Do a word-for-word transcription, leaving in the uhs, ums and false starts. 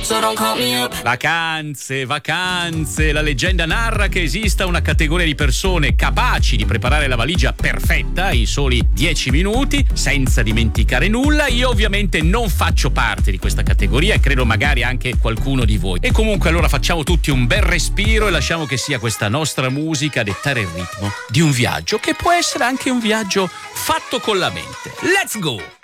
so don't call me up. Vacanze, vacanze. La leggenda narra che esista una categoria di persone capaci di preparare la valigia perfetta in soli dieci minuti, senza dimenticare nulla. Io ovviamente non faccio parte di questa categoria e credo magari anche qualcuno di voi. E comunque allora facciamo tutti un bel respiro e lasciamo che sia questa nostra musica a dettare il ritmo di un viaggio che può essere anche un viaggio fatto con la mente. Let's go!